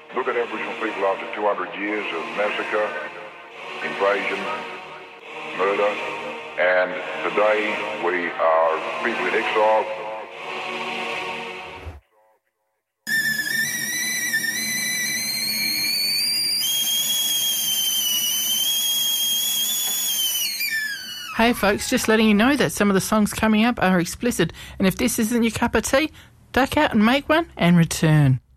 Look at Aboriginal people after 200 years of massacre, invasion, murder, and today we are people in exile. Hey folks, just letting you know that some of the songs coming up are explicit, and if this isn't your cup of tea, duck out and make one and return.